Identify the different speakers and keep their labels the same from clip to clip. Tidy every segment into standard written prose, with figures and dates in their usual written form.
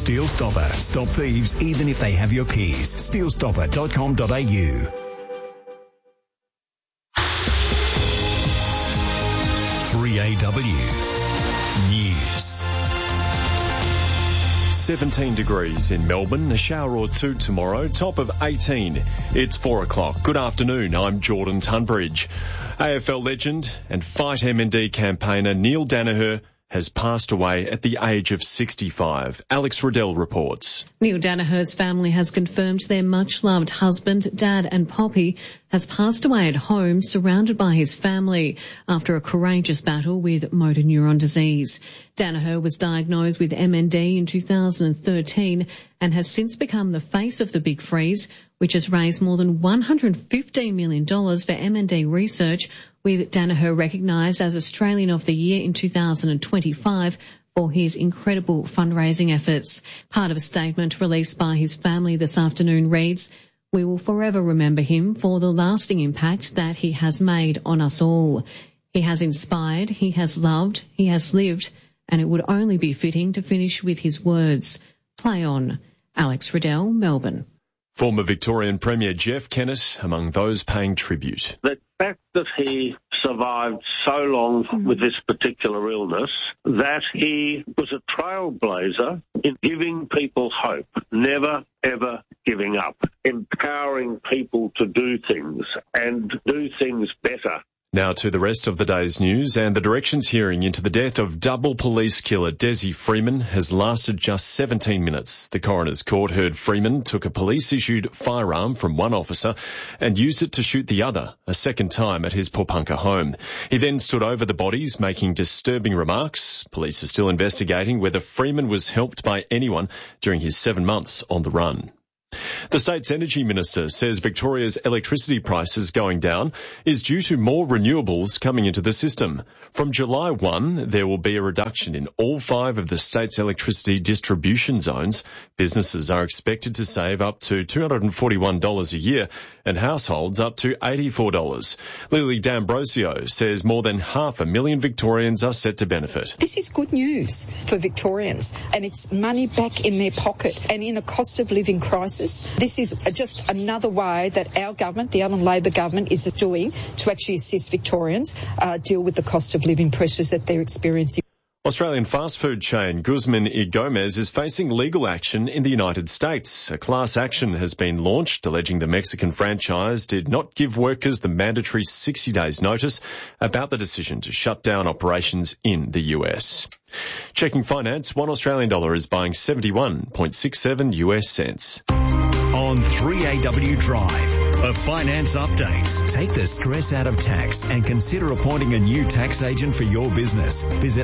Speaker 1: Steel Stopper. Stop thieves even if they have your keys. Steelstopper.com.au. 3AW News.
Speaker 2: 17 degrees in Melbourne, a shower or two tomorrow, top of 18. It's 4 o'clock. Good afternoon, I'm Jordan Tunbridge. AFL legend and Fight MND campaigner Neil Daniher has passed away at the age of 65. Alex Riddell reports.
Speaker 3: Neil Daniher's family has confirmed their much-loved husband, dad and Poppy has passed away at home surrounded by his family after a courageous battle with motor neuron disease. Daniher was diagnosed with MND in 2013 and has since become the face of the Big Freeze, which has raised more than $115 million for MND research, with Daniher recognised as Australian of the Year in 2025 for his incredible fundraising efforts. Part of a statement released by his family this afternoon reads, "We will forever remember him for the lasting impact that he has made on us all. He has inspired, he has loved, he has lived, and it would only be fitting to finish with his words. Play on." Alex Riddell, Melbourne.
Speaker 2: Former Victorian Premier Jeff Kennett among those paying tribute.
Speaker 4: The fact that he survived so long with this particular illness, that he was a trailblazer in giving people hope, never, ever giving up, empowering people to do things and do things better.
Speaker 2: Now to the rest of the day's news, and the directions hearing into the death of double police killer Desi Freeman has lasted just 17 minutes. The coroner's court heard Freeman took a police-issued firearm from one officer and used it to shoot the other a second time at his Popunka home. He then stood over the bodies, making disturbing remarks. Police are still investigating whether Freeman was helped by anyone during his 7 months on the run. The state's energy minister says Victoria's electricity prices going down is due to more renewables coming into the system. From July 1, there will be a reduction in all 5 of the state's electricity distribution zones. Businesses are expected to save up to $241 a year and households up to $84. Lily D'Ambrosio says more than 500,000 Victorians are set to benefit.
Speaker 5: This is good news for Victorians, and it's money back in their pocket. And in a cost of living crisis, this is just another way that our government, the Allan Labor government, is doing to actually assist Victorians deal with the cost of living pressures that they're experiencing.
Speaker 2: Australian fast food chain Guzman y Gomez is facing legal action in the United States. A class action has been launched alleging the Mexican franchise did not give workers the mandatory 60 days notice about the decision to shut down operations in the US. Checking finance, $1 Australian dollar is buying 71.67 US cents.
Speaker 1: On 3AW Drive, a finance update. Take the stress out of tax and consider appointing a new tax agent for your business. Visit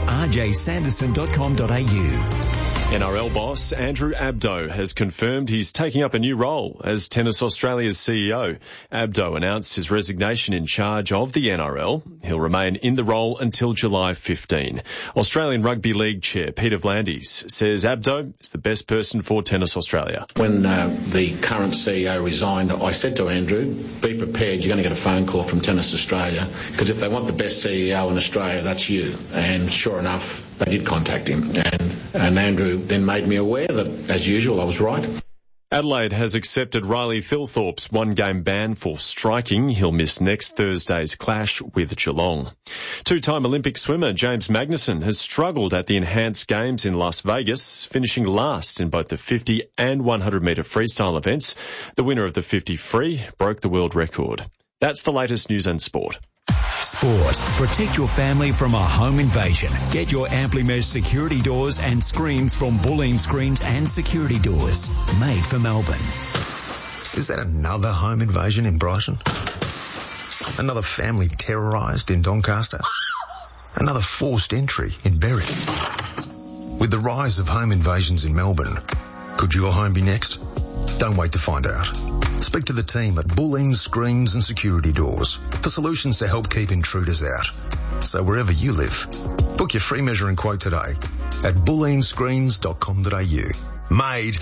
Speaker 1: rjsanderson.com.au.
Speaker 2: NRL boss Andrew Abdo has confirmed he's taking up a new role as Tennis Australia's CEO. Abdo announced his resignation in charge of the NRL. He'll remain in the role until July 15. Australian Rugby League Chair Peter V'landys says Abdo is the best person for Tennis Australia.
Speaker 6: When the current CEO resigned, I said to Andrew, be prepared, you're going to get a phone call from Tennis Australia, because if they want the best CEO in Australia, that's you. And sure enough, they did contact him. And Andrew then made me aware that, as usual, I was right.
Speaker 2: Adelaide has accepted Riley Thilthorpe's 1-game ban for striking. He'll miss next Thursday's clash with Geelong. 2-time Olympic swimmer James Magnussen has struggled at the Enhanced Games in Las Vegas, finishing last in both the 50 and 100-metre freestyle events. The winner of the 50 free broke the world record. That's the latest news and sport.
Speaker 1: Sport. Protect your family from a home invasion. Get your Ampli-Mesh security doors and screens from Bulleen Screens and Security Doors. Made for Melbourne.
Speaker 7: Is that another home invasion in Brighton? Another family terrorised in Doncaster? Another forced entry in Berwick? With the rise of home invasions in Melbourne, could your home be next? Don't wait to find out. Speak to the team at Bulleen Screens and Security Doors for solutions to help keep intruders out. So wherever you live, book your free measure and quote today at bulleenscreens.com.au. Made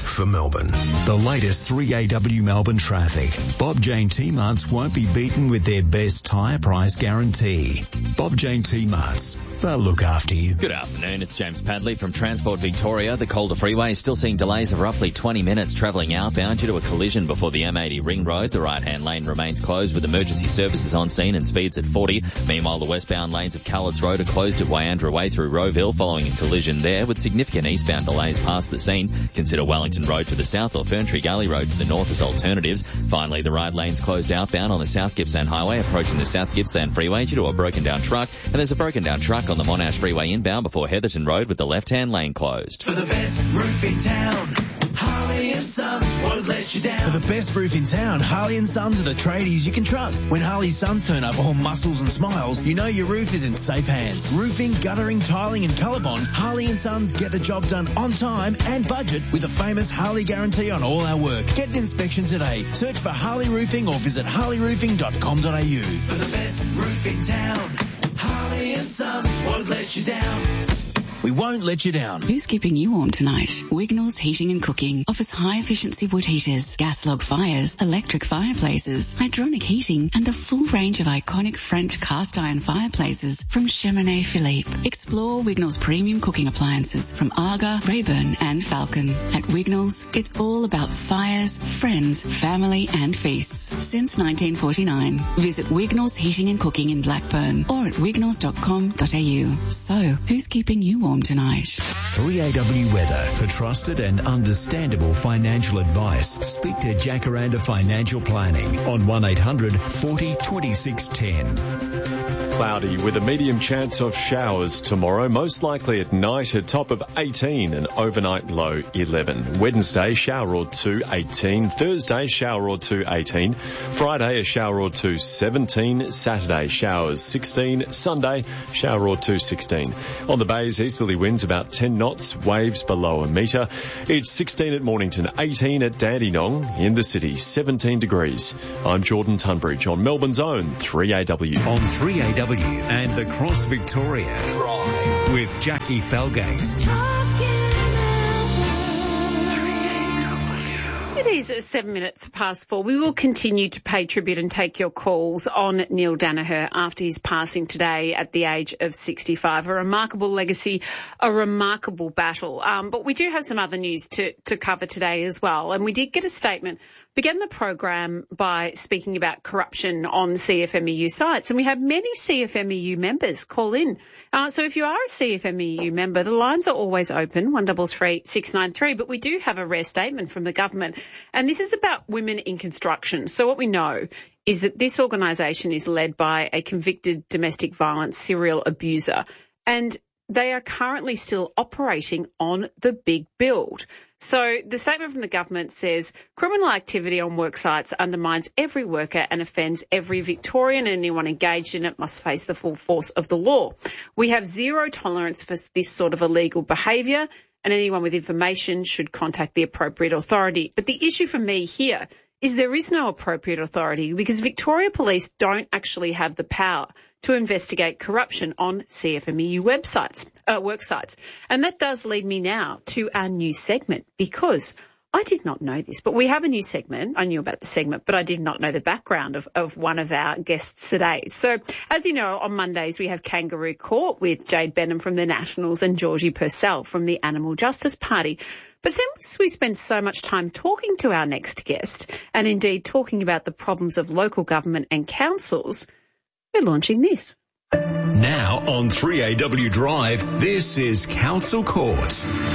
Speaker 7: for Melbourne.
Speaker 1: The latest 3AW Melbourne traffic. Bob Jane T-Marts won't be beaten with their best tyre price guarantee. Bob Jane T-Marts, they'll look after you.
Speaker 8: Good afternoon, it's James Padley from Transport Victoria. The Calder Freeway is still seeing delays of roughly 20 minutes travelling outbound due to a collision before the M80 Ring Road. The right-hand lane remains closed with emergency services on scene and speeds at 40. Meanwhile, the westbound lanes of Cullett's Road are closed at Wyandra Way through Rowville following a collision there with significant eastbound delays past the scene. Consider Wellington Road to the south or Ferntree Gully Road to the north as alternatives. Finally, the right lane's closed outbound on the South Gippsland Highway approaching the South Gippsland Freeway due to a broken down truck. And there's a broken down truck on the Monash Freeway inbound before Heatherton Road with the left-hand lane closed.
Speaker 9: For the best roof in town, Harley & Sons won't let you down. For the best roof in town, Harley & Sons are the tradies you can trust. When Harley & Sons turn up all muscles and smiles, you know your roof is in safe hands. Roofing, guttering, tiling and ColourBond, Harley & Sons get the job done on time and budget with a famous Harley guarantee on all our work. Get an inspection today. Search for Harley Roofing or visit harleyroofing.com.au. For the best roof in town, Harley & Sons won't let you down. We won't let you down.
Speaker 10: Who's keeping you warm tonight? Wignall's Heating and Cooking offers high-efficiency wood heaters, gas log fires, electric fireplaces, hydronic heating, and the full range of iconic French cast-iron fireplaces from Cheminée Philippe. Explore Wignall's premium cooking appliances from Aga, Rayburn, and Falcon. At Wignall's, it's all about fires, friends, family, and feasts. Since 1949. Visit Wignall's Heating and Cooking in Blackburn or at wignalls.com.au. So, who's keeping you warm tonight?
Speaker 1: 3AW Weather. For trusted and understandable financial advice, speak to Jacaranda Financial Planning on 1800 40 26 10.
Speaker 2: Cloudy with a medium chance of showers tomorrow, most likely at night, a top of 18 and overnight low 11. Wednesday, shower or two, 18. Thursday, shower or two, 18. Friday, a shower or two, 17. Saturday, showers, 16. Sunday, shower or two, 16. On the bays, easterly winds about 10 knots, waves below a metre. It's 16 at Mornington, 18 at Dandenong. In the city, 17 degrees. I'm Jordan Tunbridge on Melbourne's own 3AW.
Speaker 1: On 3AW and across Victoria. Drive with Jackie Felgate.
Speaker 11: It is 7 minutes past 4. We will continue to pay tribute and take your calls on Neil Danaher after his passing today at the age of 65. A remarkable legacy, a remarkable battle. But we do have some other news to cover today as well. And we did get a statement. Began the program by speaking about corruption on CFMEU sites, and we have many CFMEU members call in. So if you are a CFMEU member, the lines are always open, 133 693, but we do have a rare statement from the government, and this is about women in construction. So what we know is that this organisation is led by a convicted domestic violence serial abuser, and they are currently still operating on the big build. So the statement from the government says criminal activity on work sites undermines every worker and offends every Victorian, and anyone engaged in it must face the full force of the law. We have zero tolerance for this sort of illegal behaviour, and anyone with information should contact the appropriate authority. But the issue for me here is there is no appropriate authority because Victoria Police don't actually have the power to investigate corruption on CFMEU work sites. And that does lead me now to our new segment, because I did not know this, but we have a new segment. I knew about the segment, but I did not know the background of one of our guests today. So, as you know, on Mondays we have Kangaroo Court with Jade Benham from the Nationals and Georgie Purcell from the Animal Justice Party. But since we spend so much time talking to our next guest, and indeed talking about the problems of local government and councils, we're launching this.
Speaker 1: Now on 3AW Drive, this is Council Court.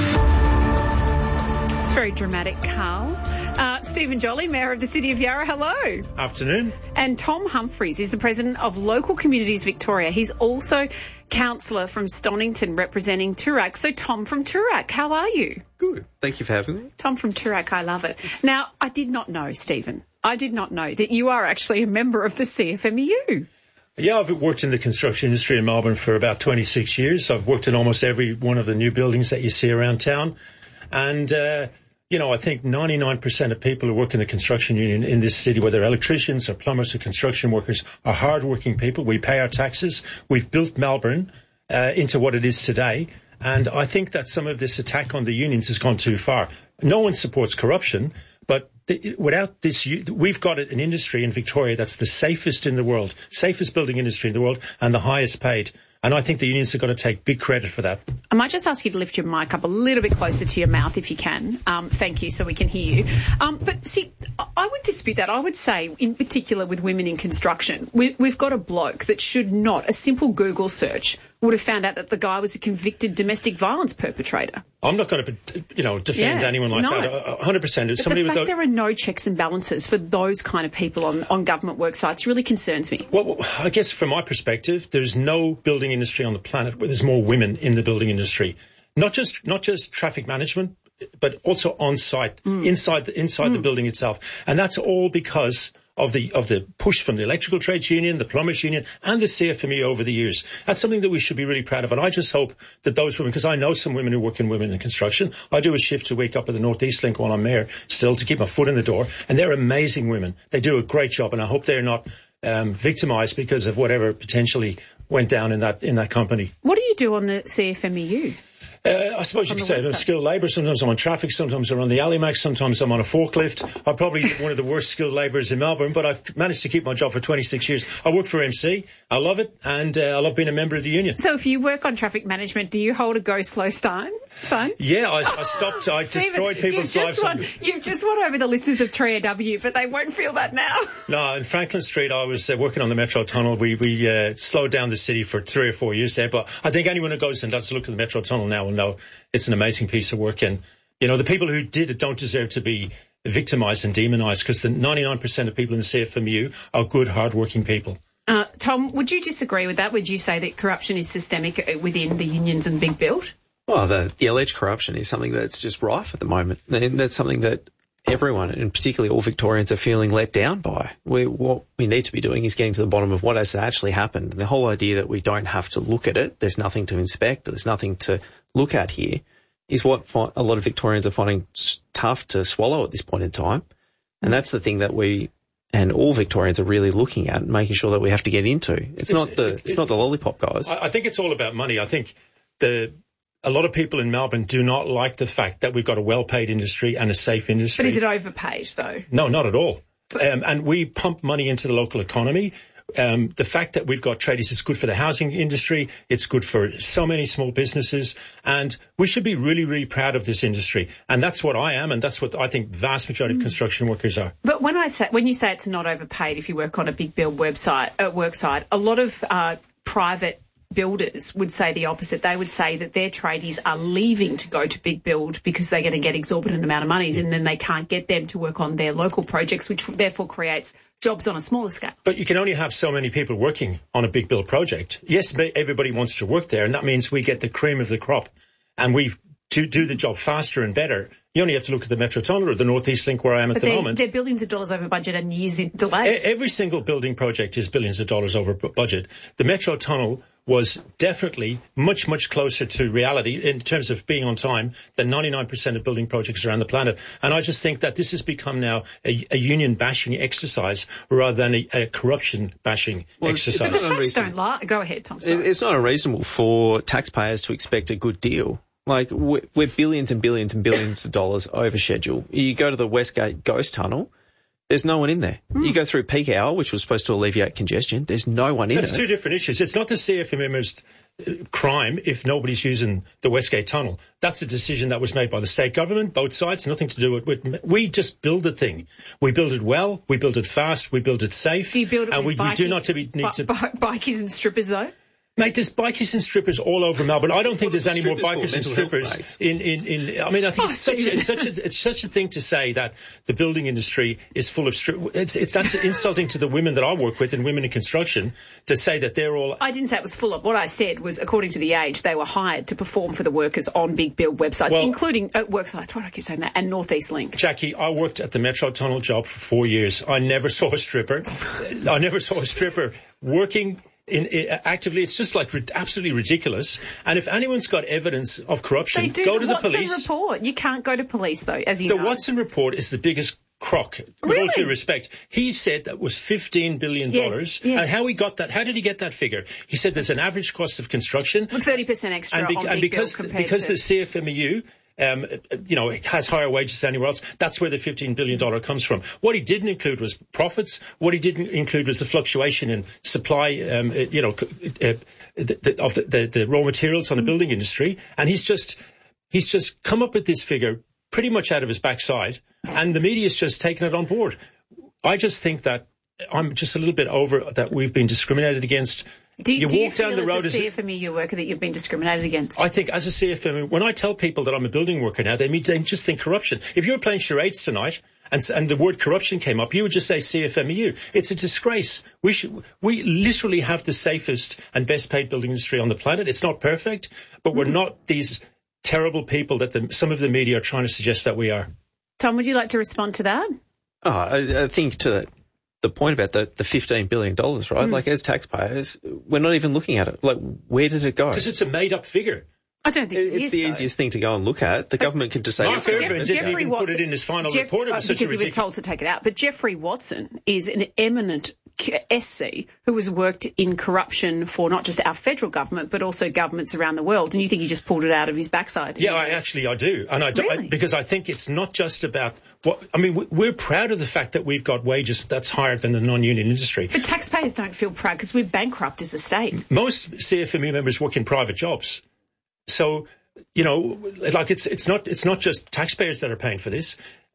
Speaker 11: It's very dramatic, Carl. Stephen Jolly, Mayor of the City of Yarra, hello.
Speaker 12: Afternoon.
Speaker 11: And Tom Humphries is the President of Local Communities Victoria. He's also Councillor from Stonington representing Toorak. So Tom from Toorak, how are you?
Speaker 12: Good. Thank you for having me.
Speaker 11: Tom from Toorak, I love it. Now, I did not know, Stephen, I did not know that you are actually a member of the CFMEU.
Speaker 12: Yeah, I've worked in the construction industry in Melbourne for about 26 years. I've worked in almost every one of the new buildings that you see around town. And, I think 99% of people who work in the construction union in this city, whether electricians or plumbers or construction workers, are hard-working people. We pay our taxes. We've built Melbourne into what it is today. And I think that some of this attack on the unions has gone too far. No one supports corruption, but without this, we've got an industry in Victoria that's the safest in the world, safest building industry in the world, and the highest paid. And I think the unions are going to take big credit for that.
Speaker 11: I might just ask you to lift your mic up a little bit closer to your mouth if you can. Thank you, so we can hear you. But see, I would dispute that. I would say, in particular with women in construction, we've got a bloke that should not, a simple Google search would have found out that the guy was a convicted domestic violence perpetrator.
Speaker 12: I'm not going to, defend anyone like that. 100%.
Speaker 11: But the fact there are no checks and balances for those kind of people on government work sites really concerns me.
Speaker 12: Well, I guess from my perspective, there's no building industry on the planet where there's more women in the building industry. Not just traffic management, but also on site, inside the building itself. And that's all because of the push from the electrical trades union, the plumbers union, and the CFME over the years. That's something that we should be really proud of. And I just hope that those women, because I know some women who work in women in construction. I do a shift to wake up at the North East Link while I'm mayor still to keep my foot in the door. And they're amazing women. They do a great job. And I hope they're not victimised because of whatever potentially went down in that company.
Speaker 11: What do you do on the CFMEU?
Speaker 12: I suppose you could say I'm skilled labour. Sometimes I'm on traffic, sometimes I'm on the Alimax, sometimes I'm on a forklift. I'm probably one of the worst skilled labourers in Melbourne, but I've managed to keep my job for 26 years. I work for MC. I love it, and I love being a member of the union.
Speaker 11: So if you work on traffic management, do you hold a go slow sign?
Speaker 12: Yeah, I stopped. I destroyed people's lives.
Speaker 11: You've just won over the listeners of 3AW, but they won't feel that now.
Speaker 12: No, in Franklin Street, I was working on the Metro Tunnel. We slowed down the city for 3 or 4 years there, but I think anyone who goes and does a look at the Metro Tunnel now will know it's an amazing piece of work. And, the people who did it don't deserve to be victimised and demonised, because the 99% of people in the CFMU are good, hard-working people.
Speaker 11: Tom, would you disagree with that? Would you say that corruption is systemic within the unions and Big Build?
Speaker 13: Well, the alleged corruption is something that's just rife at the moment. And that's something that everyone, and particularly all Victorians, are feeling let down by. What we need to be doing is getting to the bottom of what has actually happened. The whole idea that we don't have to look at it, there's nothing to inspect, there's nothing to look at here, is what a lot of Victorians are finding tough to swallow at this point in time. And that's the thing that we and all Victorians are really looking at and making sure that we have to get into. It's not the lollipop, guys.
Speaker 12: I think it's all about money. I think a lot of people in Melbourne do not like the fact that we've got a well-paid industry and a safe industry.
Speaker 11: But is it overpaid, though?
Speaker 12: No, not at all. And we pump money into the local economy. The fact that we've got tradies is good for the housing industry. It's good for so many small businesses. And we should be really, really proud of this industry. And that's what I am, and that's what I think vast majority of construction workers are.
Speaker 11: But when you say it's not overpaid if you work on a Big Build work site, a lot of private builders would say the opposite. They would say that their tradies are leaving to go to Big Build because they're going to get exorbitant amount of money, and then they can't get them to work on their local projects, which therefore creates jobs on a smaller scale.
Speaker 12: But you can only have so many people working on a Big Build project. Yes, everybody wants to work there, and that means we get the cream of the crop, and we do the job faster and better. You only have to look at the Metro Tunnel or the North East Link where I am at the moment.
Speaker 11: They're billions of dollars over budget and years in delay.
Speaker 12: Every single building project is billions of dollars over budget. The Metro Tunnel was definitely much, much closer to reality in terms of being on time than 99% of building projects around the planet. And I just think that this has become now a union bashing exercise rather than a corruption bashing exercise.
Speaker 11: But the facts don't lie. Go ahead, Tom.
Speaker 13: It's not unreasonable for taxpayers to expect a good deal. Like, we're billions and billions and billions of dollars over schedule. You go to the Westgate Ghost Tunnel, there's no one in there. You go through peak hour, which was supposed to alleviate congestion, there's no one in it.
Speaker 12: That's two different issues. It's not the CFMM's crime if nobody's using the Westgate Tunnel. That's a decision that was made by the state government, both sides, nothing to do with we just build the thing. We build it well, we build it fast, we build it safe.
Speaker 11: Do you build it
Speaker 12: and
Speaker 11: with
Speaker 12: we do not need to...
Speaker 11: bikies and strippers, though?
Speaker 12: Mate, there's bikies and strippers all over Melbourne. I don't think there's any more bikers and strippers I mean, I think it's such a thing to say that the building industry is full of strippers. That's insulting to the women that I work with and women in construction to say that they're all...
Speaker 11: I didn't say it was full of. What I said was, according to The Age, they were hired to perform for the workers on Big Build websites, including worksites. Why do I keep saying that? And North East Link.
Speaker 12: Jackie, I worked at the Metro Tunnel job for 4 years. I never saw a stripper. Working actively. It's just like absolutely ridiculous. And if anyone's got evidence of corruption, go to the police.
Speaker 11: The Watson report. You can't go to police, though, as you know.
Speaker 12: The Watson report is the biggest crock, with all due respect. He said that was $15 billion.
Speaker 11: Yes.
Speaker 12: And how he got that, how did he get that figure? He said there's an average cost of construction.
Speaker 11: With 30% extra on big bills compared
Speaker 12: because the CFMEU has higher wages than anywhere else. That's where the $15 billion comes from. What he didn't include was profits. What he didn't include was the fluctuation in supply, of the raw materials on the building industry. And he's just come up with this figure pretty much out of his backside, and the media's just taken it on board. I just think that I'm just a little bit over that we've been discriminated against.
Speaker 11: Do you feel as a CFMEU worker that you've been discriminated against?
Speaker 12: I think as a CFMEU, when I tell people that I'm a building worker now, they just think corruption. If you were playing charades tonight and the word corruption came up, you would just say CFMEU. It's a disgrace. We literally have the safest and best paid building industry on the planet. It's not perfect, but we're not these terrible people that some of the media are trying to suggest that we are.
Speaker 11: Tom, would you like to respond to that?
Speaker 13: I think to the point about the $15 billion, right? Like, as taxpayers, we're not even looking at it. Like, where did it go?
Speaker 12: Because it's a made-up figure.
Speaker 11: I don't think
Speaker 13: it's the easiest thing to go and look at. The government can just say...
Speaker 12: Mark Irvin didn't even put it in his final report. It was such
Speaker 11: because he was told to take it out. But Jeffrey Watson is an eminent SC who has worked in corruption for not just our federal government but also governments around the world. And you think he just pulled it out of his backside?
Speaker 12: Yeah, I do. And because I think it's not just about we're proud of the fact that we've got wages that's higher than the non-union industry.
Speaker 11: But taxpayers don't feel proud because we're bankrupt as a state.
Speaker 12: Most CFMEU members work in private jobs. So, it's not just taxpayers that are paying for this.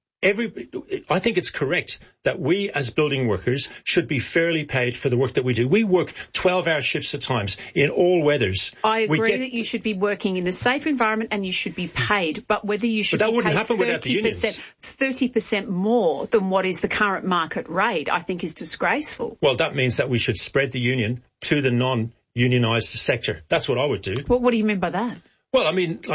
Speaker 12: I think it's correct that we as building workers should be fairly paid for the work that we do. We work 12-hour shifts at times in all weathers.
Speaker 11: I agree that you should be working in a safe environment and you should be paid, but whether you should
Speaker 12: be
Speaker 11: paid
Speaker 12: wouldn't happen without the unions.
Speaker 11: 30% more than what is the current market rate, I think is disgraceful.
Speaker 12: Well, that means that we should spread the union to the non-unionised sector. That's what I would do.
Speaker 11: Well, what do you mean by that?
Speaker 12: Well,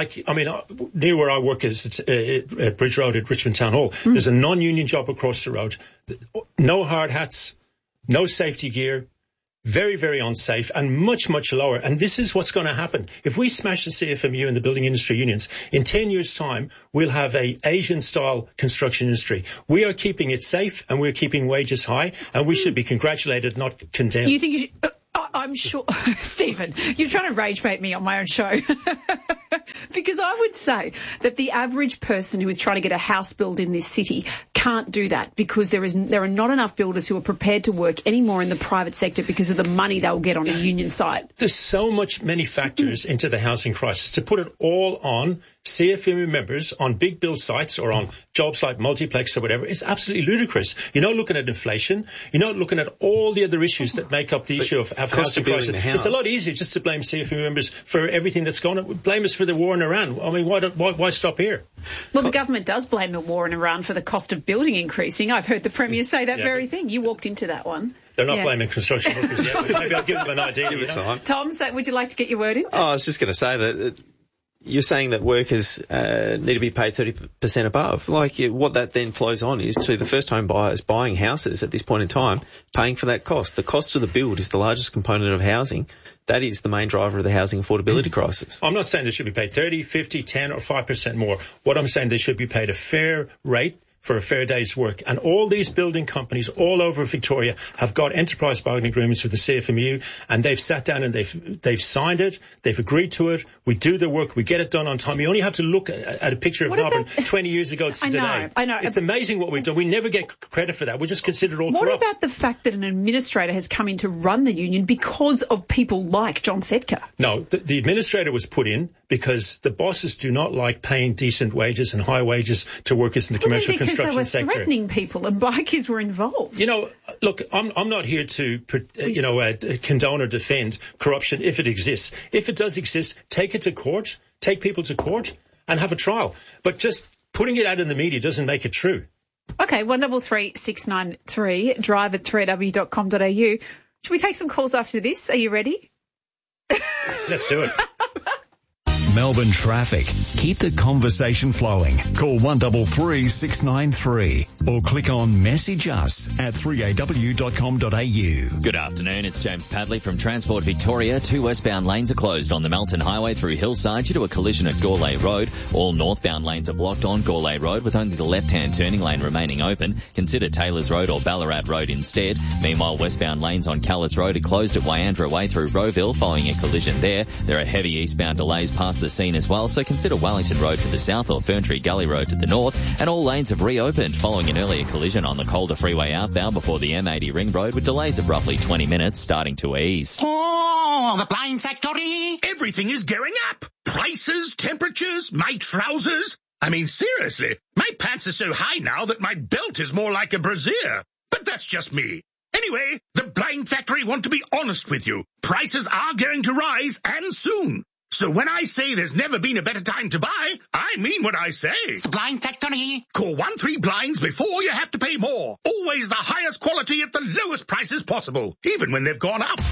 Speaker 12: near where I work is at Bridge Road at Richmond Town Hall. There's a non-union job across the road. No hard hats, no safety gear, very, very unsafe and much, much lower. And this is what's going to happen. If we smash the CFMEU and the building industry unions, in 10 years' time, we'll have a Asian-style construction industry. We are keeping it safe and we're keeping wages high, and we should be congratulated, not condemned.
Speaker 11: You think you should... I'm sure, Stephen, you're trying to rage bait me on my own show. Because I would say that the average person who is trying to get a house built in this city can't do that because there are not enough builders who are prepared to work anymore in the private sector because of the money they'll get on a union site.
Speaker 12: There's so many factors into the housing crisis. To put it all on CFMEU members on big build sites or on jobs like multiplex or whatever is absolutely ludicrous. You're not looking at inflation. You're not looking at all the other issues that make up the issue of housing crisis. It's a lot easier just to blame CFMEU members for everything that's going on. Blame us for the war in Iran. I mean, why stop here?
Speaker 11: Well, the government does blame the war in Iran for the cost of building increasing. I've heard the Premier say that very thing. You walked into that one.
Speaker 12: They're not blaming construction workers yet. Maybe I'll give them an idea.
Speaker 13: Give it time.
Speaker 11: Tom, would you like to get your word in?
Speaker 13: I was just going to say that you're saying that workers need to be paid 30% above. What that then flows on is to the first home buyers buying houses at this point in time, paying for that cost. The cost of the build is the largest component of housing. That is the main driver of the housing affordability crisis.
Speaker 12: I'm not saying they should be paid 30, 50, 10 or 5% more. What I'm saying, they should be paid a fair rate for a fair day's work. And all these building companies all over Victoria have got enterprise bargaining agreements with the CFMEU, and they've sat down and they've signed it, they've agreed to it, we do the work, we get it done on time. You only have to look at a picture of Melbourne 20 years ago to today.
Speaker 11: I know.
Speaker 12: It's amazing what we've done. We never get credit for that. We're just considered all corrupt.
Speaker 11: What about the fact that an administrator has come in to run the union because of people like John Setka?
Speaker 12: No, the administrator was put in because the bosses do not like paying decent wages and high wages to workers in the commercial construction sector.
Speaker 11: Because they were threatening people and bikers were involved.
Speaker 12: Look, I'm not here to condone or defend corruption if it exists. If it does exist, take it to court, take people to court and have a trial. But just putting it out in the media doesn't make it true.
Speaker 11: Okay, 133 693, drive at 3w.com.au. Should we take some calls after this? Are you ready?
Speaker 12: Let's do it.
Speaker 1: Melbourne traffic. Keep the conversation flowing. Call 133 693. or click on message us at 3aw.com.au.
Speaker 8: Good afternoon, it's James Padley from Transport Victoria. 2 westbound lanes are closed on the Melton Highway through Hillside due to a collision at Gourlay Road. All northbound lanes are blocked on Gourlay Road with only the left-hand turning lane remaining open. Consider Taylors Road or Ballarat Road instead. Meanwhile, westbound lanes on Callis Road are closed at Wyandra Way through Rowville following a collision there. There are heavy eastbound delays past the scene as well, so consider Wellington Road to the south or Ferntree Gully Road to the north. And all lanes have reopened following an earlier collision on the Calder Freeway outbound before the M80 Ring Road with delays of roughly 20 minutes starting to ease.
Speaker 14: Oh, the Blind Factory! Everything is going up. Prices, temperatures, my trousers. I mean, seriously, my pants are so high now that my belt is more like a brassiere. But that's just me. Anyway, the Blind Factory want to be honest with you. Prices are going to rise, and soon. So when I say there's never been a better time to buy, I mean what I say. The Blind Factory. Call 13 Blinds before you have to pay more. Always the highest quality at the lowest prices possible, even when they've gone up.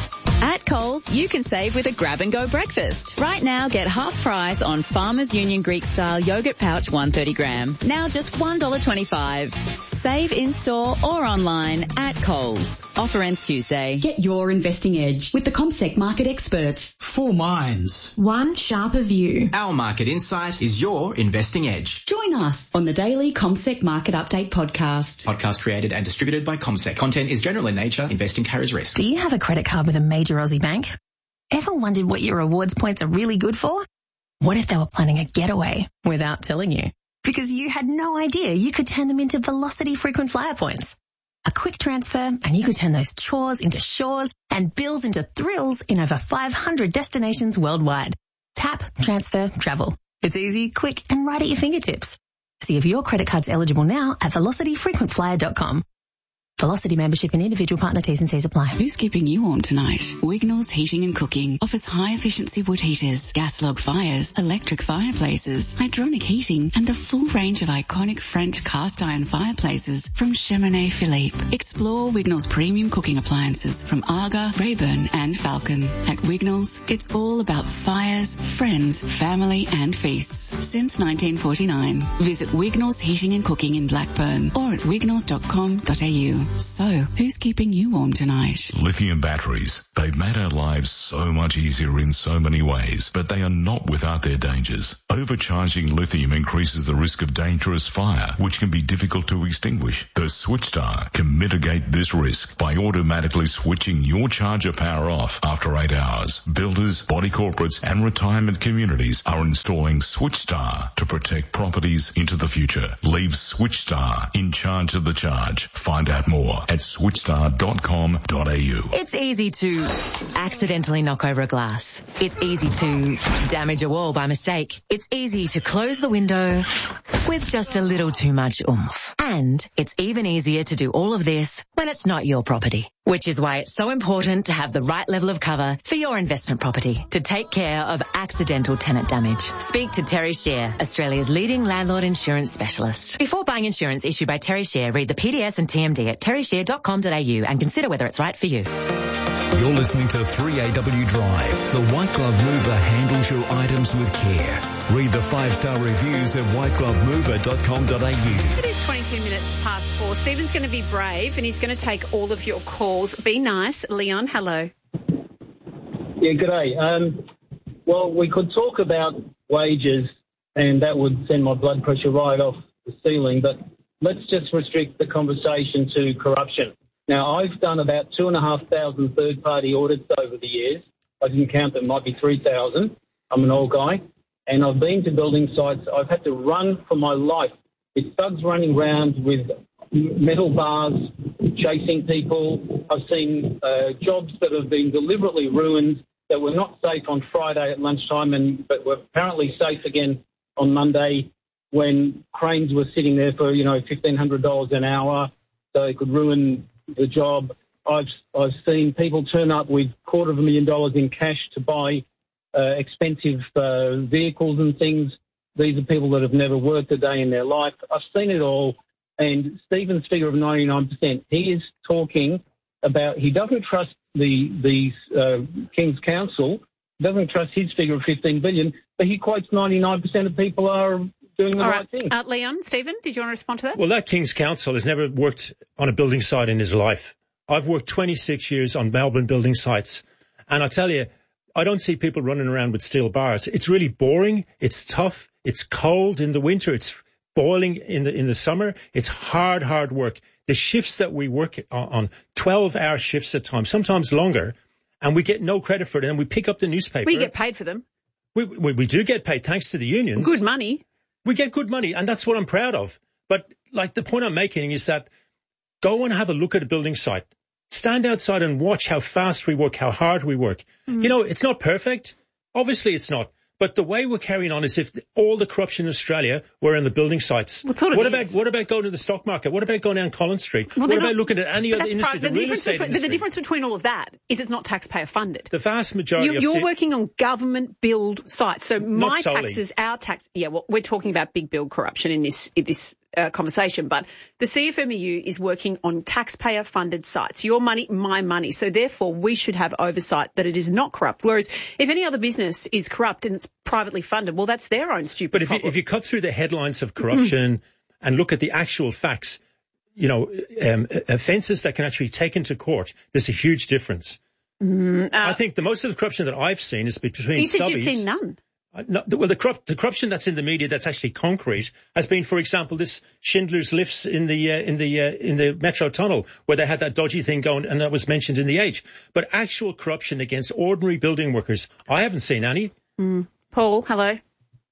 Speaker 15: At Coles, you can save with a grab-and-go breakfast. Right now, get half price on Farmers Union Greek-style yogurt pouch 130 gram. Now just $1.25. Save in-store or online at Coles. Offer ends Tuesday.
Speaker 16: Get your investing edge with the CommSec market experts.
Speaker 17: 4 minds.
Speaker 16: One sharper view.
Speaker 17: Our market insight is your investing edge.
Speaker 16: Join us on the daily CommSec Market Update podcast.
Speaker 17: Podcast created and distributed by CommSec. Content is general in nature. Investing carries risk.
Speaker 18: Do you have a credit card with a major Aussie bank? Ever wondered what your rewards points are really good for? What if they were planning a getaway without telling you? Because you had no idea you could turn them into Velocity frequent flyer points. A quick transfer and you could turn those chores into shores and bills into thrills in over 500 destinations worldwide. Tap, transfer, travel. It's easy, quick and right at your fingertips. See if your credit card's eligible now at velocityfrequentflyer.com. Velocity membership and individual partner T's and C's apply.
Speaker 10: Who's keeping you warm tonight? Wignall's Heating and Cooking offers high-efficiency wood heaters, gas log fires, electric fireplaces, hydronic heating, and the full range of iconic French cast iron fireplaces from Cheminée Philippe. Explore Wignall's premium cooking appliances from Aga, Rayburn, and Falcon. At Wignall's, it's all about fires, friends, family, and feasts. Since 1949. Visit Wignall's Heating and Cooking in Blackburn or at wignalls.com.au. So, who's keeping you warm tonight?
Speaker 19: Lithium batteries. They've made our lives so much easier in so many ways, but they are not without their dangers. Overcharging lithium increases the risk of dangerous fire, which can be difficult to extinguish. The SwitchStar can mitigate this risk by automatically switching your charger power off after 8 hours. Builders, body corporates, and retirement communities are installing SwitchStar to protect properties into the future. Leave SwitchStar in charge of the charge. Find out more at switchstar.com.au.
Speaker 20: It's easy to accidentally knock over a glass. It's easy to damage a wall by mistake. It's easy to close the window with just a little too much oomph. And it's even easier to do all of this when it's not your property. Which is why it's so important to have the right level of cover for your investment property to take care of accidental tenant damage. Speak to Terry Share, Australia's leading landlord insurance specialist. Before buying insurance issued by Terry Share, read the PDS and TMD at terryshare.com.au and consider whether it's right for you.
Speaker 1: You're listening to 3AW Drive. The White Glove Mover handles your items with care. Read the 5-star reviews at whiteglovemover.com.au.
Speaker 11: It is 22 minutes past 4. Stephen's going to be brave and he's going to take all of your calls. Be nice. Leon, hello.
Speaker 21: Yeah, g'day. Well, we could talk about wages and that would send my blood pressure right off the ceiling, but let's just restrict the conversation to corruption. Now, I've done about 2,500 third-party audits over the years. I didn't count them, might be 3,000. I'm an old guy. And I've been to building sites. I've had to run for my life. It's thugs running around with metal bars, chasing people. I've seen jobs that have been deliberately ruined that were not safe on Friday at lunchtime but were apparently safe again on Monday when cranes were sitting there for, $1,500 an hour so they could ruin the job. I've seen people turn up with $250,000 in cash to buy expensive vehicles and things. These are people that have never worked a day in their life. I've seen it all. And Stephen's figure of 99%, he is talking about he doesn't trust the King's Council, doesn't trust his figure of 15 billion, but he quotes 99% of people are doing the right thing.
Speaker 11: Leon, Stephen, did you want to respond to that?
Speaker 12: Well, that King's Counsel has never worked on a building site in his life. I've worked 26 years on Melbourne building sites, and I tell you, I don't see people running around with steel bars. It's really boring. It's tough. It's cold in the winter. It's boiling in the summer. It's hard work. The shifts that we work on 12-hour shifts at times, sometimes longer, and we get no credit for it. And we pick up the newspaper.
Speaker 11: We get paid for them.
Speaker 12: We do get paid thanks to the unions.
Speaker 11: Good money.
Speaker 12: We get good money, and that's what I'm proud of. But like the point I'm making is that go and have a look at a building site. Stand outside and watch how fast we work, how hard we work. Mm. You know, it's not perfect. Obviously it's not. But the way we're carrying on is if all the corruption in Australia were in the building sites. What about going to the stock market? What about going down Collins Street? What about looking at any other industry, the real estate industry?
Speaker 11: But the difference between all of that is it's not taxpayer funded.
Speaker 12: The vast majority of...
Speaker 11: You're working on government build sites. So my taxes, our tax... Yeah, well, we're talking about big build corruption in this conversation, but the CFMEU is working on taxpayer funded sites. Your money, my money. So therefore, we should have oversight that it is not corrupt. Whereas if any other business is corrupt and it's privately funded, well, that's their own stupid problem.
Speaker 12: But if you cut through the headlines of corruption and look at the actual facts, you know, offences that can actually be taken to court, there's a huge difference. I think most of the corruption that I've seen is between
Speaker 11: you said
Speaker 12: subbies.
Speaker 11: You've seen none.
Speaker 12: No, well, the corruption that's in the media that's actually concrete has been, for example, this Schindler's Lifts in the Metro Tunnel, where they had that dodgy thing going, and that was mentioned in the Age. But actual corruption against ordinary building workers, I haven't seen any.
Speaker 11: Paul, hello.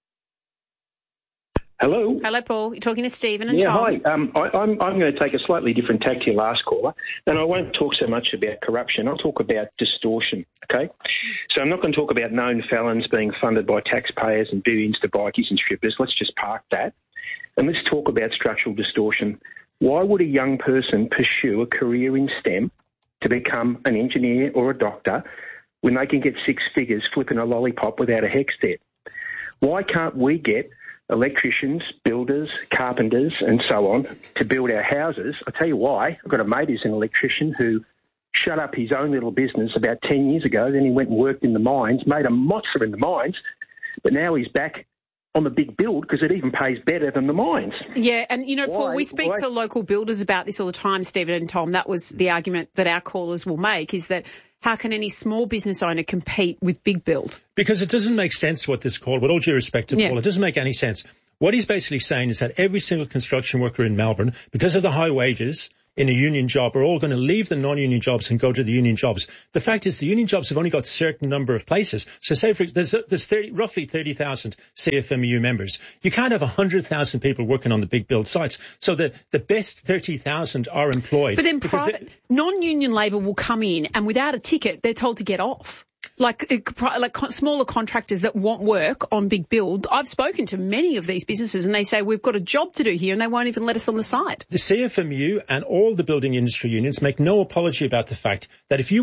Speaker 3: Hello.
Speaker 11: Hello, Paul. You're talking to Stephen and
Speaker 3: Tom.
Speaker 11: Hi.
Speaker 3: I'm going to take a slightly different tack to your last caller, and I won't talk so much about corruption. I'll talk about distortion, okay? So I'm not going to talk about known felons being funded by taxpayers and billions to bikies and strippers. Let's just park that. And let's talk about structural distortion. Why would a young person pursue a career in STEM to become an engineer or a doctor when they can get six figures flipping a lollipop without a HECS debt? Why can't we get electricians, builders, carpenters and so on to build our houses? I'll tell you why. I've got a mate who's an electrician who shut up his own little business about 10 years ago. Then he went and worked in the mines, made a monster in the mines, but now he's back on the big build because it even pays better than the mines.
Speaker 11: Yeah, and, you know, Paul, we speak to local builders about this all the time, Stephen and Tom. That was the argument that our callers will make, is that how can any small business owner compete with big build?
Speaker 12: Because it doesn't make sense what this called, with all due respect to Paul, it doesn't make any sense. What he's basically saying is that every single construction worker in Melbourne, because of the high wages in a union job, are all going to leave the non-union jobs and go to the union jobs. The fact is the union jobs have only got a certain number of places. So say there's roughly 30,000 CFMEU members. You can't have 100,000 people working on the big build sites. So the best 30,000 are employed.
Speaker 11: But then private non-union labour will come in and without a ticket, they're told to get off. Like smaller contractors that want work on big build. I've spoken to many of these businesses and they say, we've got a job to do here, and they won't even let us on the site.
Speaker 12: The CFMEU and all the building industry unions make no apology about the fact that if you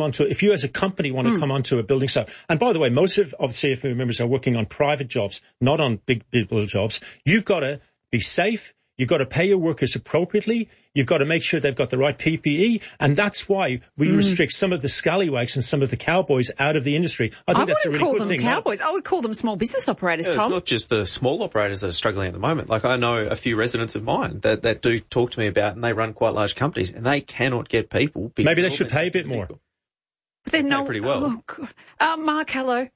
Speaker 12: as a company want to come onto a building site, and by the way, most of CFMEU members are working on private jobs, not on big build jobs, you've got to be safe. You've got to pay your workers appropriately. You've got to make sure they've got the right PPE. And that's why we restrict some of the scallywags and some of the cowboys out of the industry. I think that's a really good thing.
Speaker 11: I wouldn't call them cowboys. I would call them small business operators, Tom.
Speaker 13: It's not just the small operators that are struggling at the moment. Like, I know a few residents of mine that do talk to me about, and they run quite large companies, and they cannot get people.
Speaker 12: Maybe they should pay a bit more.
Speaker 11: But they're not
Speaker 13: pretty well.
Speaker 11: Oh, God. Mark, hello.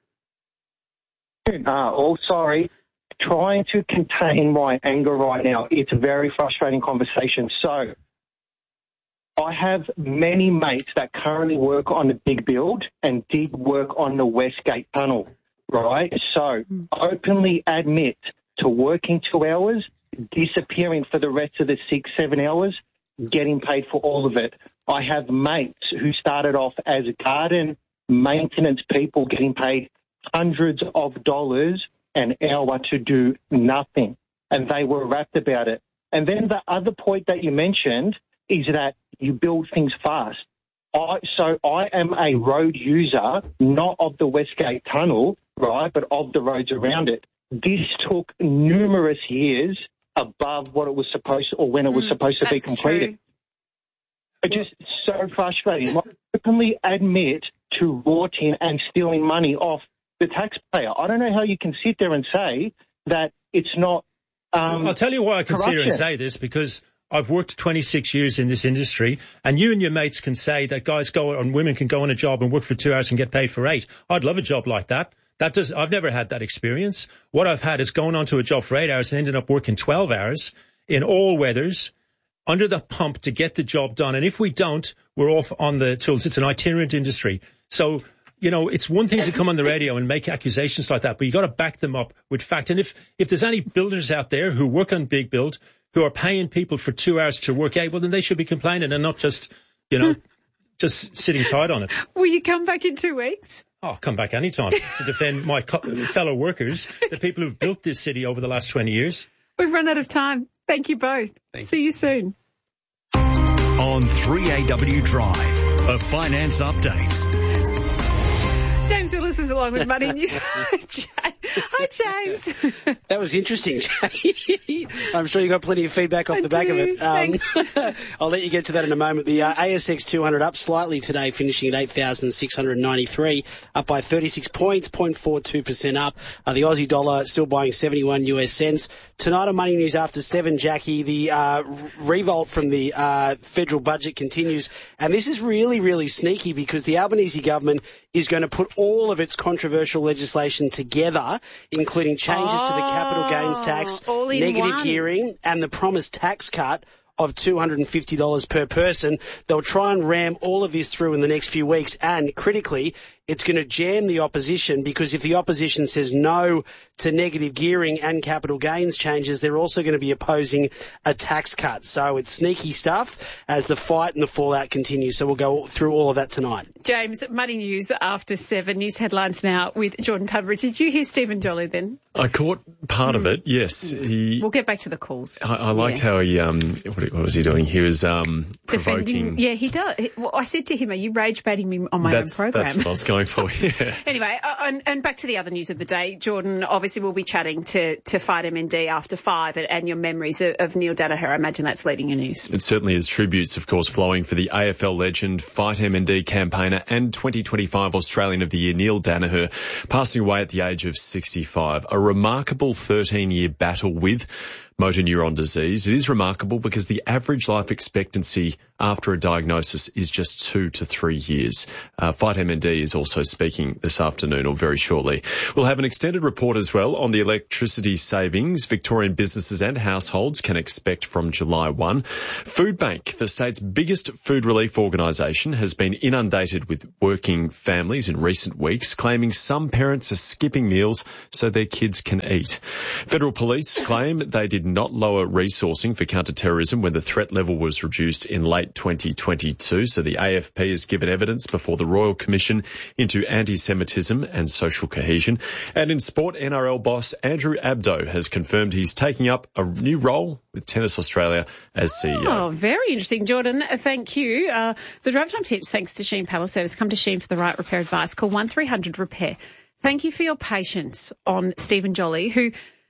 Speaker 22: Sorry. Trying to contain my anger right now. It's a very frustrating conversation. So I have many mates that currently work on the big build and did work on the Westgate Tunnel, right? So openly admit to working 2 hours, disappearing for the rest of the 6-7 hours, getting paid for all of it. I have mates who started off as garden maintenance people getting paid hundreds of dollars an hour to do nothing, and they were rapt about it. And then the other point that you mentioned is that you build things fast. So I am a road user, not of the Westgate Tunnel, right, but of the roads around it. This took numerous years above what it was supposed to, or when it was supposed to be completed.
Speaker 11: True.
Speaker 22: It's just so frustrating. I openly admit to rorting and stealing money off the taxpayer. I don't know how you can sit there and say that it's not
Speaker 12: I'll tell you why I can sit here and say this, because I've worked 26 years in this industry, and you and your mates can say that guys go and women can go on a job and work for 2 hours and get paid for 8. I'd love a job like that. I've never had that experience. What I've had is going onto a job for 8 hours and ending up working 12 hours in all weathers under the pump to get the job done. And if we don't, we're off on the tools. It's an itinerant industry. So, you know, it's one thing to come on the radio and make accusations like that, but you got to back them up with fact. And if there's any builders out there who work on big build who are paying people for 2 hours to work 8, well, then they should be complaining and not just, you know, just sitting tight on it.
Speaker 11: Will you come back in 2 weeks?
Speaker 12: Oh, I'll come back anytime to defend my fellow workers, the people who've built this city over the last 20 years.
Speaker 11: We've run out of time. Thank you both. See you soon.
Speaker 1: On 3AW Drive, a finance update.
Speaker 11: James Willis is along with Money News. Hi, James.
Speaker 4: That was interesting, Jay. I'm sure you got plenty of feedback off the back of it. I'll let you get to that in a moment. The ASX 200 up slightly today, finishing at 8,693, up by 36 points, 0.42% up. The Aussie dollar still buying 71 US cents. Tonight on Money News after 7, Jackie, the revolt from the federal budget continues. And this is really, really sneaky because the Albanese government is going to put all of its controversial legislation together, including changes to the capital gains tax, negative gearing, and the promised tax cut of $250 per person. They'll try and ram all of this through in the next few weeks, and critically, it's going to jam the opposition, because if the opposition says no to negative gearing and capital gains changes, they're also going to be opposing a tax cut. So it's sneaky stuff as the fight and the fallout continues. So we'll go through all of that tonight.
Speaker 11: James, Money News after 7. News headlines now with Jordan Tudbridge. Did you hear Stephen Jolly then?
Speaker 2: I caught part of it, yes.
Speaker 11: We'll get back to the calls.
Speaker 2: I liked how he, what was he doing? He was provoking.
Speaker 11: Yeah, he does. Well, I said to him, are you rage baiting me on my own program?
Speaker 2: That's what I was going for, yeah.
Speaker 11: Anyway, and back to the other news of the day. Jordan, obviously we'll be chatting to Fight MND after 5 and your memories of Neil Danaher. I imagine that's leading your news.
Speaker 2: It certainly is. Tributes, of course, flowing for the AFL legend, Fight MND campaigner and 2025 Australian of the Year, Neil Danaher, passing away at the age of 65. A remarkable 13-year battle with motor neuron disease. It is remarkable because the average life expectancy after a diagnosis is just 2 to 3 years. Fight MND is also speaking this afternoon or very shortly. We'll have an extended report as well on the electricity savings Victorian businesses and households can expect from July 1. Foodbank, the state's biggest food relief organisation, has been inundated with working families in recent weeks, claiming some parents are skipping meals so their kids can eat. Federal police claim they did not lower resourcing for counter-terrorism when the threat level was reduced in late 2022. So the AFP has given evidence before the Royal Commission into anti-Semitism and social cohesion. And in sport, NRL boss Andrew Abdo has confirmed he's taking up a new role with Tennis Australia as CEO.
Speaker 11: Oh, very interesting, Jordan. Thank you. The Drive Time tips, thanks to Sheen Palace. Come to Sheen for the right repair advice. Call 1300-REPAIR. Thank you for your patience on Stephen Jolly, who,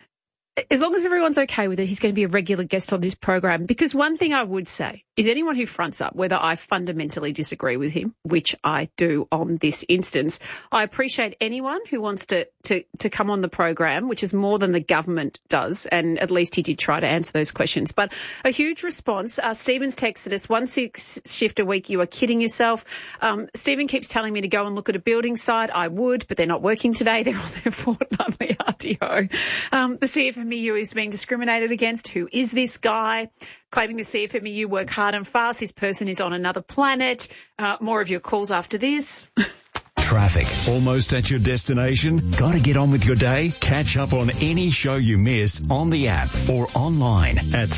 Speaker 11: as long as everyone's okay with it, he's going to be a regular guest on this program. Because one thing I would say is anyone who fronts up, whether I fundamentally disagree with him, which I do on this instance, I appreciate anyone who wants to come on the program, which is more than the government does. And at least he did try to answer those questions. But a huge response. Stephen's texted us, 1/6 shift a week. You are kidding yourself. Stephen keeps telling me to go and look at a building site. I would, but they're not working today. They're on their fortnightly RTO. The CFMEU is being discriminated against. Who is this guy? Claiming the CFMEU work hard and fast. This person is on another planet. More of your calls after this.
Speaker 1: Traffic. Almost at your destination? Got to get on with your day? Catch up on any show you miss on the app or online at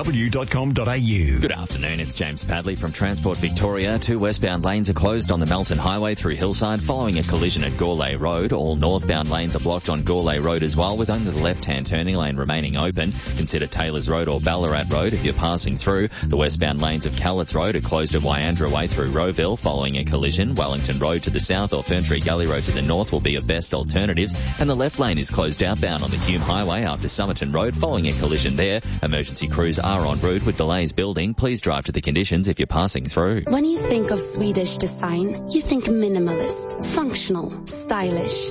Speaker 1: 3aw.com.au.
Speaker 8: Good afternoon, it's James Padley from Transport Victoria. 2 westbound lanes are closed on the Melton Highway through Hillside following a collision at Gourlay Road. All northbound lanes are blocked on Gourlay Road as well, with only the left-hand turning lane remaining open. Consider Taylors Road or Ballarat Road if you're passing through. The westbound lanes of Callets Road are closed at Wyandra Way through Rowville following a collision. Wellington Road to the south or Ferntree Gully Road to the north will be your best alternatives, and the left lane is closed outbound on the Hume Highway after Somerton Road following a collision there. Emergency crews are en route with delays building. Please drive to the conditions if you're passing through.
Speaker 5: When you think of Swedish design, you think minimalist, functional, stylish.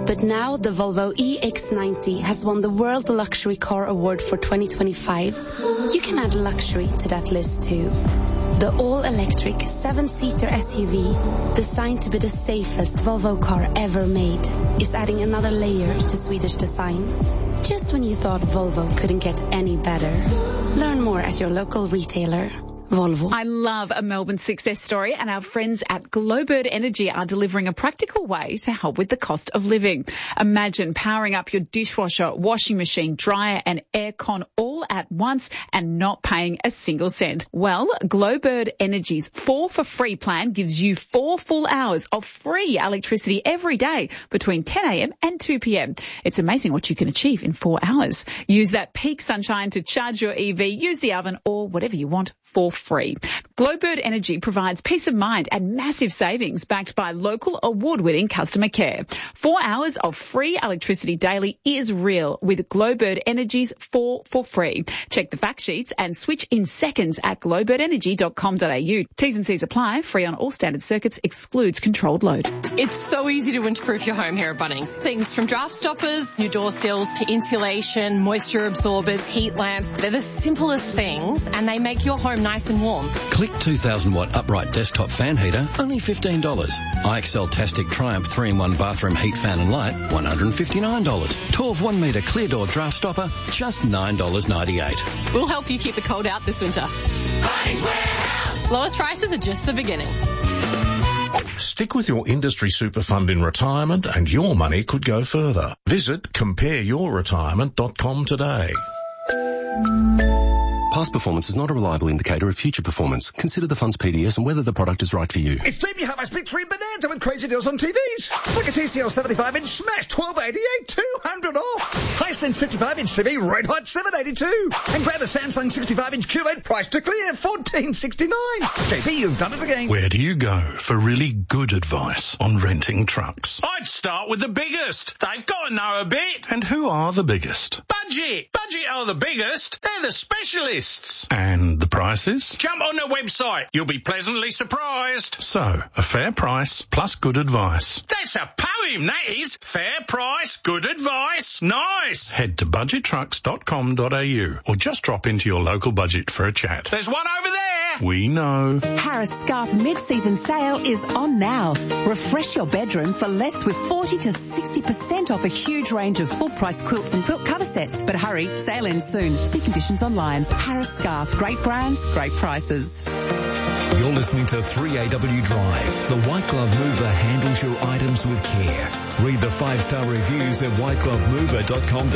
Speaker 5: But now the Volvo EX90 has won the World Luxury Car Award for 2025. You can add luxury to that list too. The all-electric 7-seater SUV, designed to be the safest Volvo car ever made, is adding another layer to Swedish design. Just when you thought Volvo couldn't get any better. Learn more at your local retailer. Volvo.
Speaker 11: I love a Melbourne success story, and our friends at Glowbird Energy are delivering a practical way to help with the cost of living. Imagine powering up your dishwasher, washing machine, dryer and aircon all at once and not paying a single cent. Well, Glowbird Energy's 4 for free plan gives you 4 full hours of free electricity every day between 10 a.m. and 2 p.m. It's amazing what you can achieve in 4 hours. Use that peak sunshine to charge your EV, use the oven or whatever you want for free. Glowbird Energy provides peace of mind and massive savings backed by local award-winning customer care. 4 hours of free electricity daily is real with Glowbird Energy's 4 for free. Check the fact sheets and switch in seconds at glowbirdenergy.com.au. T's and C's apply. Free on all standard circuits. Excludes controlled load.
Speaker 6: It's so easy to winterproof your home here at Bunnings. Things from draft stoppers, new door sills to insulation, moisture absorbers, heat lamps. They're the simplest things and they make your home nice and warm.
Speaker 23: Click 2,000 watt upright desktop fan heater, only $15. IXL Tastic Triumph 3-in-1 bathroom heat fan and light, $159. 12 1 metre clear door draft stopper, just $9.98.
Speaker 6: We'll help you keep the cold out this winter.
Speaker 24: Bunnings Warehouse.
Speaker 6: Lowest prices are just the beginning.
Speaker 25: Stick with your industry super fund in retirement and your money could go further. Visit compareyourretirement.com today.
Speaker 26: Past performance is not a reliable indicator of future performance. Consider the fund's PDS and whether the product is right for you.
Speaker 27: It's Jamie Harper's Big 3 Bonanza with crazy deals on TVs. Like a TCL 75-inch smash, $12.88, $200 off. Hisense 55-inch TV, red hot, $7.82. And grab a Samsung 65-inch QLED, price to clear, $14.69. JP, you've done it again.
Speaker 25: Where do you go for really good advice on renting trucks?
Speaker 14: I'd start with the biggest. They've got to know a bit.
Speaker 25: And who are the biggest?
Speaker 14: Budget. Budget are the biggest. They're the specialists.
Speaker 25: And the prices?
Speaker 14: Jump on the website. You'll be pleasantly surprised.
Speaker 25: So, a fair price plus good advice.
Speaker 14: That's a poem, that is. Fair price, good advice. Nice.
Speaker 25: Head to budgettrucks.com.au or just drop into your local budget for a chat.
Speaker 14: There's one over there.
Speaker 25: We know.
Speaker 28: Harris Scarf mid-season sale is on now. Refresh your bedroom for less with 40 to 60% off a huge range of full-price quilts and quilt cover sets. But hurry, sale ends soon. See conditions online. Harris Scarf. Great brands, great prices.
Speaker 1: You're listening to 3AW Drive. The White Glove Mover handles your items with care. Read the 5-star reviews at whiteglovemover.com.